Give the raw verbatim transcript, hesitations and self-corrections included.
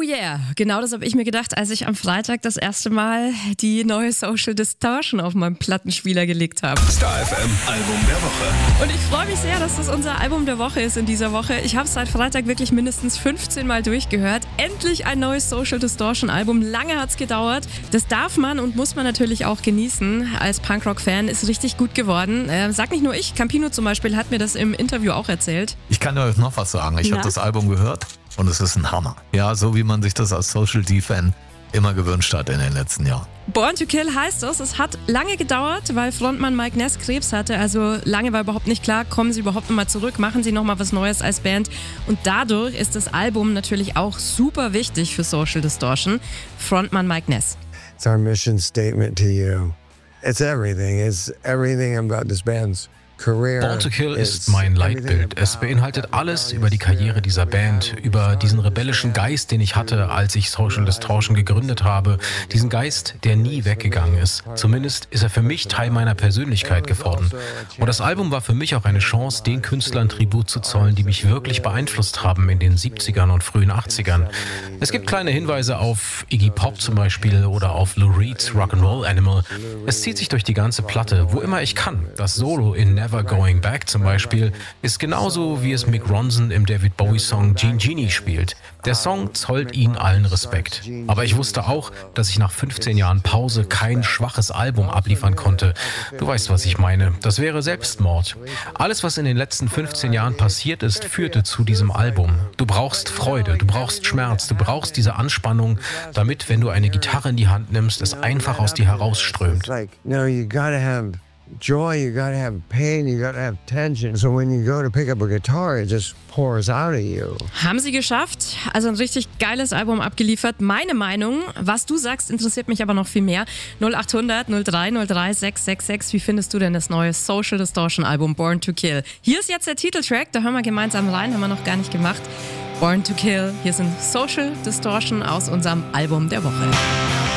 yeah, genau das habe ich mir gedacht, als ich am Freitag das erste Mal die neue Social Distortion auf meinem Plattenspieler gelegt habe. Star F M Album der Woche. Und ich freue mich sehr, dass das unser Album der Woche ist in dieser Woche. Ich habe es seit Freitag wirklich mindestens fünfzehn Mal durchgehört. Endlich ein neues Social Distortion Album. Lange hat es gedauert. Das darf man und muss man natürlich auch genießen. Als Punkrock-Fan ist richtig gut geworden. Äh, sag nicht nur ich, Campino zum Beispiel hat mir das im Interview auch erzählt. Ich kann euch noch was sagen. Ich habe das Album gehört und es ist ein Hammer. Ja, so wie man sich das als Social D-Fan immer gewünscht hat in den letzten Jahren. Born to Kill heißt es. Es hat lange gedauert, weil Frontmann Mike Ness Krebs hatte. Also lange war überhaupt nicht klar, kommen sie überhaupt nochmal zurück, machen sie nochmal was Neues als Band. Und dadurch ist das Album natürlich auch super wichtig für Social Distortion. Frontmann Mike Ness. It's our mission statement to you. It's everything. It's everything about this band's Born to Kill ist mein Leitbild. Es beinhaltet alles über die Karriere dieser Band, über diesen rebellischen Geist, den ich hatte, als ich Social Distortion gegründet habe. Diesen Geist, der nie weggegangen ist. Zumindest ist er für mich Teil meiner Persönlichkeit geworden. Und das Album war für mich auch eine Chance, den Künstlern Tribut zu zollen, die mich wirklich beeinflusst haben in den siebzigern und frühen achtzigern. Es gibt kleine Hinweise auf Iggy Pop zum Beispiel oder auf Lou Reeds Rock'n'Roll Animal. Es zieht sich durch die ganze Platte, wo immer ich kann. Das Solo in Never Going Back zum Beispiel ist genauso, wie es Mick Ronson im David Bowie-Song Gene Genie spielt. Der Song zollt ihnen allen Respekt. Aber ich wusste auch, dass ich nach fünfzehn Jahren Pause kein schwaches Album abliefern konnte. Du weißt, was ich meine. Das wäre Selbstmord. Alles, was in den letzten fünfzehn Jahren passiert ist, führte zu diesem Album. Du brauchst Freude, du brauchst Schmerz, du brauchst diese Anspannung, damit, wenn du eine Gitarre in die Hand nimmst, es einfach aus dir herausströmt. Joy, you gotta have pain, you gotta have tension. So when you go to pick up a guitar, it just pours out of you. Haben sie geschafft. Also ein richtig geiles Album abgeliefert. Meine Meinung, was du sagst, interessiert mich aber noch viel mehr. null acht hundert null drei null drei sechs sechs sechs. Wie findest du denn das neue Social Distortion Album Born to Kill? Hier ist jetzt der Titeltrack, da hören wir gemeinsam rein, haben wir noch gar nicht gemacht. Born to Kill, hier sind Social Distortion aus unserem Album der Woche.